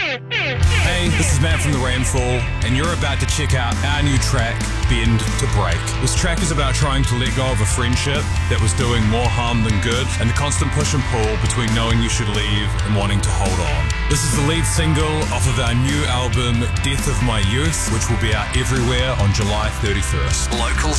Hey, this is Matt from The Rainfall, and you're about to check out our new track, Bend to Break. This track is about trying to let go of a friendship that was doing more harm than good, and the constant push and pull between knowing you should leave and wanting to hold on. This is the lead single off of our new album, Death of My Youth, which will be out everywhere on July 31st. Local